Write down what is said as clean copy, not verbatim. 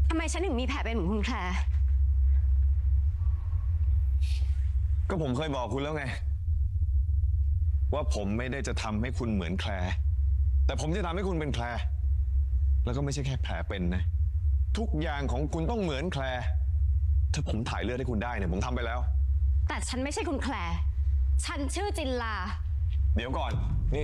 ทำไมฉันถึงมีแผลเป็นเหมือนคุณแคลร์ก็ผมเคยบอกคุณแล้วไงว่าผมไม่ได้จะทำให้คุณเหมือนแคลร์แต่ผมจะทำให้คุณเป็นแคลร์แล้วก็ไม่ใช่แค่แผลเป็นนะทุกอย่างของคุณต้องเหมือนแคลร์ถ้าผมถ่ายเลือดให้คุณได้เนี่ยผมทำไปแล้วแต่ฉันไม่ใช่คุณแคลร์ฉันชื่อจินลาเดี๋ยวก่อนนี่